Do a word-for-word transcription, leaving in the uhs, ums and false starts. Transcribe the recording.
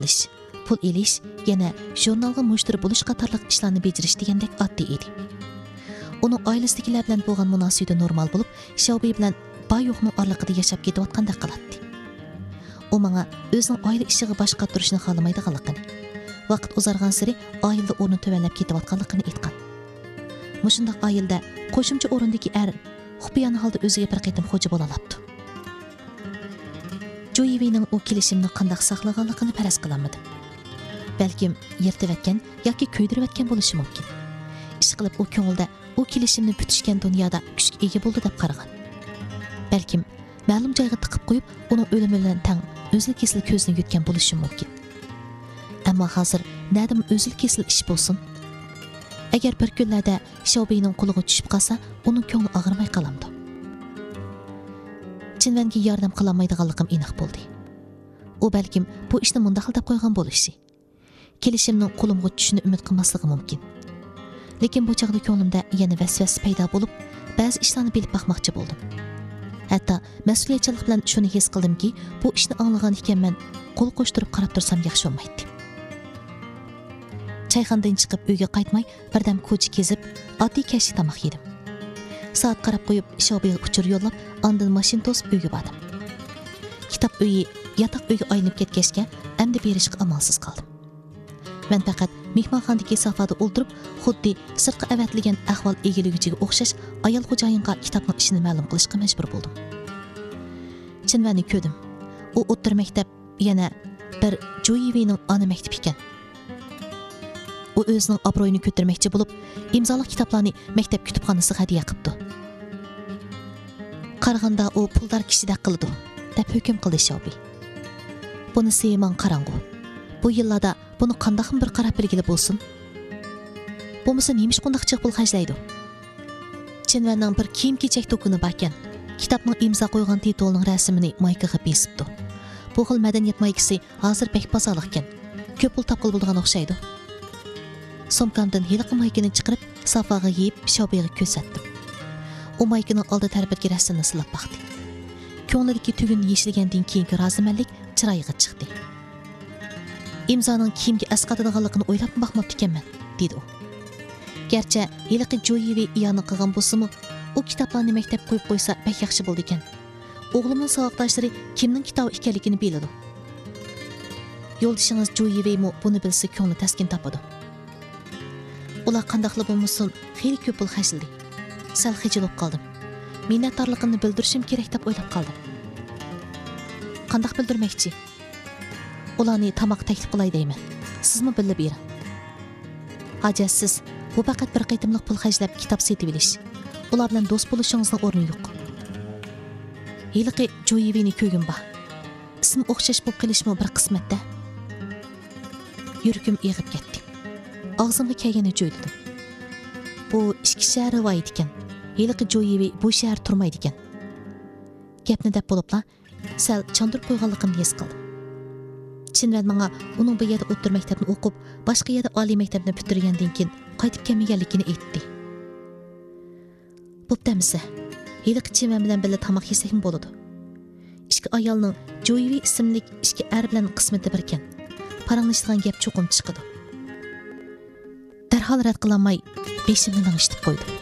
qilish, pul elish, yana jurnalga mushtiri bo'lish qatorliq ishlarni bejirish degandek oddiy edi. Uning oilasidagilar bilan bo'lgan munosabati normal bo'lib, Xiaobi bilan bayo'qning oraliqida yashab ketayotgandek qiladi. U menga o'zining oila ishiga bosh qatirishni xohlamaydiganligini, vaqt uzargan sari oilada o'rni tuvanlab ketayotganligini aytgan. Mushundaq oilada qo'shimcha o'rindagi er xufiyan holda o'ziga bir qaytim xo'ja bo'la oladi. Zhou Yiweining u kelishimni qanday saqlaganligini faraz qilolmadi. Balkim yirtib yoki kuydirib bo'lishi mumkin. Ish qilib u ko'ngilda u kelishimni bitishgan dunyoda kuchga ega bo'ldi deb qaragan. Balkim ma'lum joyga tiqib qo'yib, uning o'limi bilan tang o'zil-kesil ko'zni yutgan bo'lishi mumkin. Ammo hozir nadim o'zil-kesil ish bo'lsin. Agar bir kunlarda Xiaobining quliga tushib qolsa, uning ko'ngli og'rimay qolamdi. Chinvanga yordam qila olmaydiganligim aniq bo'ldi. U balkim bu ishni mundaq deb qo'ygan bo'lishi. Kelishimning qo'limga tushishini umid qilmasligi mumkin. Lekin bu chaqda ko'nglimda yana vasvas paydo bo'lib, ba'zi ishlarni bilib baxmoqchi bo'ldim. Hatto mas'uliyatchilik bilan shuni his qildimki, bu ishni anglagan ekanman, qo'l qo'shtirib qarab tursam yaxshi bo'lmaydi. Çayxanadan chiqib uyga qaytmay, birdam ko'cha kezib, oddiy kashli tomoq yedim. Soat qarab qo'yib, Xiaobiga uchur yo'llab, ondan mashina to'sib uyga bordim. Kitob uyi yotoq uyga aylanib ketgachga, endi berishga amalsiz qoldim. Men faqat mehmonxonadagi sofada o'ltirib, xuddi sirtqa avatilgan ahvol egiluvchiga o'xshash ayol xo'jayinga kitobning ishini ma'lum qilishga majbur bo'ldim. Chinvani ko'rdim. U o'rta maktab yana bir Zhou Yiweining ona maktabi ekan. U o'zining obro'yini ko'tarmoqchi bo'lib, imzoliq kitoblarni maktab kutubxonasiga hadiya qilibdi. Qaraganda u puldor kishidek qildi, deb hukm qildi Xiaobi. Buni seyman qarang'u. Bu yillarda buni qanday bir qarab bilgili bo'lsin. Bo'lmasa nemish qundaqchiq pul xajlaydi. Chinvanning bir kiyim-kechak to'kuni bor ekan. Kitobning imzo qo'ygan titulning rasmini maykaga besibdi. Bu xil madaniyat maykasi hozir pek bozorliq ekan. Ko'p pul topqil bo'lgan o'xshaydi. Somkamdan hiliqi maykini chiqarib, sofaga yeyib, Xiaobiga ko'rsatdim. U maykining oldi tarafidagi rasmni silab baqdi. Ko'nglidagi tugun yeshilgandan keyingi rozimanlik chiroyiga chiqdi. Imzoning kiyimga asqatadiganligini o'ylab baxmoqchi ekanman, dedi u. Garchi hiliqi Zhou Yiwei iyoni qilgan bo'lsa-mu, u kitoblarni maktab qo'yib qo'ysa pek yaxshi bo'ldi ekan. O'g'limning savoqdoshlari kimning kitobi ekanligini biladi. Yo'ldoshingiz Zhou Yiwei mo buni bilsa ko'ngli taskin topadi. Ular qandaqli bo'lmasin, xeyli ko'p pul xajladi. Sal xijilib qoldim. Minnatdorligimni bildirishim kerak deb o'ylab qoldim. Qandaq bildirmoqchi? Ularni tamoq taklif qilay deyman. Sizmi bilib bering? Hajatsiz, bu faqat bir qaytimliq pul xajlab kitob setib olish. Ular bilan do'st bo'lishingizning o'rni yo'q. Hiliqi Zhou Yiweini ko'rgim bor. Ism o'xshash bo'lib qilishmi bir qismatda? Yuragim eg'ib ketdi. Ağzımda kelgeni jo'yladim. Bu ikki shahar rivoyat ekan. Hiliqi Zhou Yiwei bu shahar turmaydi ekan. Gapni deb bo'libla, sal chandurib qo'yganligimni his qildim. Chinvan menga uning bu yerda o'rta maktabni o'qib, boshqa yerda oliy maktabni bitirgandan keyin qaytib kelmaganligini aytdi. Bo'ptamisa, hiliqi Chinvan bilan birga tamoq yesak bo'ladi. Ikki ayolning Zhou Yiwei ismli ikki er bilan qismati bir ekan. Paranglashgan gap cho'qim chiqdi. Darhol rad qilolmay, beshimni lang'ishtirib qo'ydim.